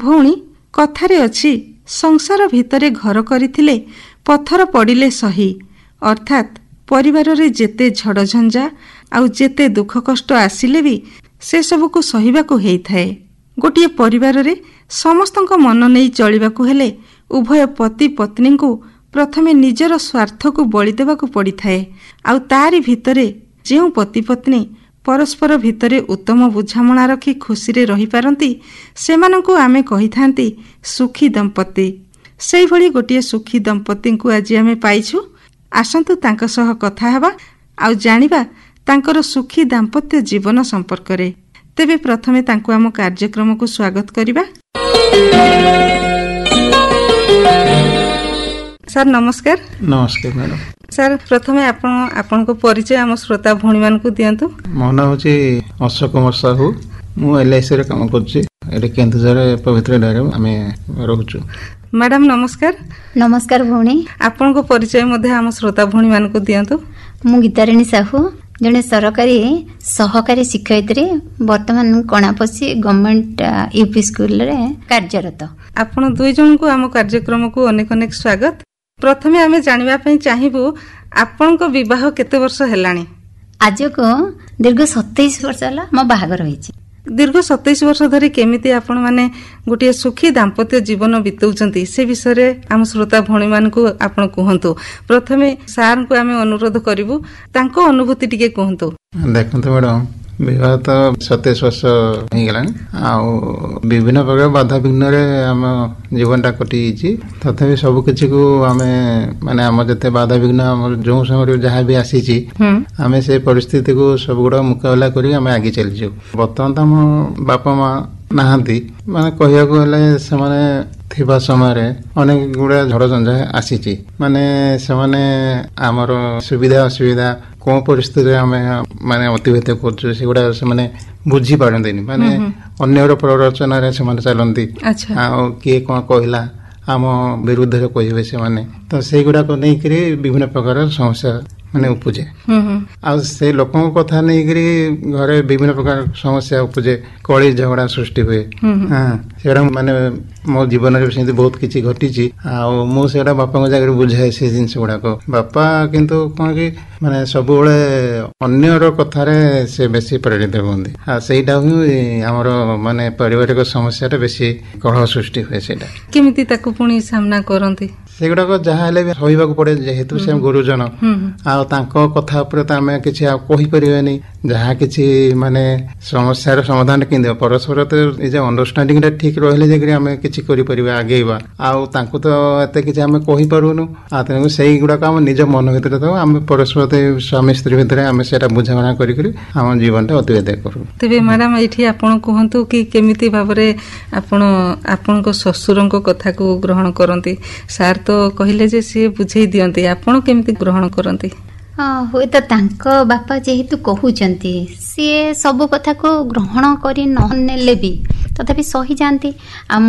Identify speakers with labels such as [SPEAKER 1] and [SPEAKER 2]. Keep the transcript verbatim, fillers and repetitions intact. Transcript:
[SPEAKER 1] ଭଉଣୀ, କଥାରେ ଅଛି ସଂସାର ଭିତରେ ଘର କରିଥିଲେ ପଥର ପଡ଼ିଲେ ସହି, ଅର୍ଥାତ୍ ପରିବାରରେ ଯେତେ ଝଡ଼ଝଞ୍ଜା ଆଉ ଯେତେ ଦୁଃଖ କଷ୍ଟ ଆସିଲେ ବି ସେସବୁକୁ ସହିବାକୁ ହେଇଥାଏ। ଗୋଟିଏ ପରିବାରରେ ସମସ୍ତଙ୍କ ମନ ନେଇ ଚଳିବାକୁ ହେଲେ ଉଭୟ ପତି ପତ୍ନୀଙ୍କୁ ପ୍ରଥମେ ନିଜର ସ୍ୱାର୍ଥକୁ ବଳି ଦେବାକୁ ପଡ଼ିଥାଏ। ଆଉ ତାରି ଭିତରେ ଯେଉଁ ପତି ପତ୍ନୀ ପରସ୍ପର ଭିତରେ ଉତ୍ତମ ବୁଝାମଣା ରଖି ଖୁସିରେ ରହିପାରନ୍ତି ସେମାନଙ୍କୁ ଆମେ କହିଥାନ୍ତି ସୁଖୀ ଦମ୍ପତି। ସେଇଭଳି ଗୋଟିଏ ସୁଖୀ ଦମ୍ପତିଙ୍କୁ ଆଜି ଆମେ ପାଇଛୁ। ଆସନ୍ତୁ ତାଙ୍କ ସହ କଥା ହେବା ଆଉ ଜାଣିବା ତାଙ୍କର ସୁଖୀ ଦାମ୍ପତ୍ୟ ଜୀବନ ସମ୍ପର୍କରେ। ତେବେ ପ୍ରଥମେ ତାଙ୍କୁ ଆମ କାର୍ଯ୍ୟକ୍ରମକୁ ସ୍ୱାଗତ କରିବା। ସାର୍ ନମସ୍କାର।
[SPEAKER 2] ନମସ୍କାର ମ୍ୟାଡ଼ାମ।
[SPEAKER 1] ସାର୍ ପ୍ରଥମେ ଆପଣ ଆପଣଙ୍କ ପରିଚୟ ଆମ ଶ୍ରୋତା ଭଉଣୀମାନଙ୍କୁ ଦିଅନ୍ତୁ।
[SPEAKER 2] ମୋ ନାଁ ହେଉଛି ଅଶୋକ କୁମାର ସାହୁ। ମୁଁ ଏଲ୍ଆଇସିରେ କାମ କରୁଛି। ଏଠି କେନ୍ଦୁଝର ପବିତ୍ର ଡାରେ ଆମେ ରହୁଛୁ।
[SPEAKER 1] ମ୍ୟାଡ଼ାମ ନମସ୍କାର।
[SPEAKER 3] ନମସ୍କାର ଭଉଣୀ।
[SPEAKER 1] ଆପଣଙ୍କ ପରିଚୟ ମଧ୍ୟ ଆମ ଶ୍ରୋତା ଭଉଣୀମାନଙ୍କୁ ଦିଅନ୍ତୁ।
[SPEAKER 3] ମୁଁ ଗୀତାରାଣୀ ସାହୁ, ଜଣେ ସରକାରୀ ସହକାରୀ ଶିକ୍ଷୟିତ୍ରୀ, ବର୍ତ୍ତମାନ କଣାପଶି ଗଭର୍ଣ୍ଣମେଣ୍ଟ ୟୁପି ସ୍କୁଲରେ କାର୍ଯ୍ୟରତ।
[SPEAKER 1] ଆପଣ ଦୁଇ ଜଣଙ୍କୁ ଆମ କାର୍ଯ୍ୟକ୍ରମକୁ ଅନେକ ଅନେକ ସ୍ୱାଗତ। ପ୍ରଥମେ ଆମେ ଜାଣିବା ପାଇଁ ଚାହିଁବୁ ଆପଣଙ୍କ ବିବାହ କେତେ ବର୍ଷ ହେଲାଣି?
[SPEAKER 3] ଆଜକୁ ଦୀର୍ଘ ସତେଇଶ ବର୍ଷ ହେଲା ମୋ ବାହାଘର ହେଇଛି।
[SPEAKER 1] ଦୀର୍ଘ ସତେଇଶ ବର୍ଷ ଧରି କେମିତି ଆପଣ ମାନେ ଗୋଟିଏ ସୁଖୀ ଦାମ୍ପତ୍ୟ ଜୀବନ ବିତାଉଛନ୍ତି ସେ ବିଷୟରେ ଆମ ଶ୍ରୋତା ଭଉଣୀମାନଙ୍କୁ ଆପଣ କୁହନ୍ତୁ। ପ୍ରଥମେ ସାର୍ଙ୍କୁ ଆମେ ଅନୁରୋଧ କରିବୁ ତାଙ୍କ ଅନୁଭୂତି ଟିକେ କୁହନ୍ତୁ।
[SPEAKER 2] ଦେଖନ୍ତୁ ମ୍ୟାଡ଼ାମ, ବିବାହ ତ ସତେଇଶ ବର୍ଷ ହେଇଗଲାଣି। ଆଉ ବିଭିନ୍ନ ପ୍ରକାର ବାଧାବିଘ୍ନରେ ଆମ ଜୀବନଟା କଟିଯାଇଛି। ତଥାପି ସବୁ କିଛିକୁ ଆମେ ମାନେ ଆମ ଯେତେ ବାଧାବିଘ୍ନ ଆମର ଯେଉଁ ସମୟରେ ଯାହା ବି ଆସିଛି ଆମେ ସେ ପରିସ୍ଥିତିକୁ ସବୁଗୁଡା ମୁକାବିଲା କରି ଆମେ ଆଗେଇ ଚାଲିଛୁ। ବର୍ତ୍ତମାନ ତ ଆମ ବାପା ମା ନାହାନ୍ତି, ମାନେ କହିବାକୁ ହେଲେ ସେମାନେ ଥିବା ସମୟରେ ଅନେକ ଗୁଡା ଝଡ଼ଝଞ୍ଜା ଆସିଛି। ମାନେ ସେମାନେ ଆମର ସୁବିଧା ଅସୁବିଧା କୋଉ ପରିସ୍ଥିତିରେ ଆମେ ମାନେ ଅତିବାହିତ କରୁଛୁ ସେଗୁଡା ସେମାନେ ବୁଝିପାରନ୍ତିନି। ମାନେ ଅନ୍ୟର ପ୍ରରଚନାରେ ସେମାନେ ଚାଲନ୍ତି। ଆଉ କିଏ କଣ କହିଲା ଆମ ବିରୁଦ୍ଧରେ କହିବେ ସେମାନେ, ତ ସେଇଗୁଡାକ ନେଇକରି ବିଭିନ୍ନ ପ୍ରକାର ସମସ୍ୟା ମାନେ ଉପୁଜେ। ଆଉ ସେ ଲୋକଙ୍କ କଥା ନେଇକରି ଘରେ ବିଭିନ୍ନ ପ୍ରକାର ସମସ୍ୟା ଉପୁଜେ, କଳି ଝଗଡା ସୃଷ୍ଟି ହୁଏ। ସେଗୁଡା ମାନେ ମୋ ଜୀବନରେ ସେମିତି ବହୁତ କିଛି ଘଟିଛି। ଆଉ ମୁଁ ସେଗୁଡା ବାପାଙ୍କ ଜାଗାରେ ବୁଝାଏ ସେ ଜିନିଷ ଗୁଡାକ। ବାପା କିନ୍ତୁ କଣ କି ମାନେ ସବୁବେଳେ ଅନ୍ୟର କଥାରେ ସେ ବେଶୀ ପ୍ରେରିତ ହୁଅନ୍ତି। ଆଉ ସେଇଟା ହିଁ ଆମର ମାନେ ପାରିବାରିକ ସମସ୍ୟାରେ ବେଶୀ କଳହ ସୃଷ୍ଟି ହୁଏ। ସେଇଟା
[SPEAKER 1] କେମିତି ତାକୁ ପୁଣି ସାମ୍ନା କରନ୍ତି?
[SPEAKER 2] ସେଗୁଡାକ ଯାହା ହେଲେ ବି ସହିବାକୁ ପଡେ, ଯେହେତୁ ସେ ଗୁରୁଜନ। ଆଉ ତାଙ୍କ କଥା ଉପରେ ତ ଆମେ କିଛି ଆଉ କହିପାରିବାନି। ଯାହା କିଛି ମାନେ ସମସ୍ୟାର ସମାଧାନ କେମିତି ପରସ୍ପର ତ ଏ ଯେ ଅଣ୍ଡରଷ୍ଟାଣ୍ଡିଂ ଟା ଠିକ ରହିଲେ ଯାଇକରି ଆମେ କିଛି କରିପାରିବା, ଆଗେଇବା। ଆଉ ତାଙ୍କୁ ତ ଏତେ କିଛି ଆମେ କହିପାରୁନୁ। ଆଉ ତେଣୁ ସେଇଗୁଡାକ ଆମ ନିଜ ମନ ଭିତରେ ତ ଆମେ ପରସ୍ପର ସ୍ୱାମୀ ସ୍ତ୍ରୀ ଭିତରେ ଆମେ ସେଇଟା ବୁଝାମଣା କରିକରି ଆମ ଜୀବନଟା ଅତିବାହିତ କରୁ।
[SPEAKER 1] ତେବେ ମ୍ୟାଡାମ ଏଇଠି ଆପଣ କୁହନ୍ତୁ କି କେମିତି ଭାବରେ ଆପଣ ଆପଣଙ୍କ ଶ୍ୱଶୁରଙ୍କ କଥାକୁ ଗ୍ରହଣ କରନ୍ତି? ସାର୍ ତ କହିଲେ ଯେ ସିଏ ବୁଝେଇ ଦିଅନ୍ତି, ଆପଣ କେମିତି ଗ୍ରହଣ କରନ୍ତି?
[SPEAKER 3] ହୁଏତ ତାଙ୍କ ବାପା ଯେହେତୁ କହୁଛନ୍ତି ସିଏ ସବୁ କଥାକୁ ଗ୍ରହଣ କରି ନ ନେଲେ ବି ତଥାପି ସହିଯାଆନ୍ତି।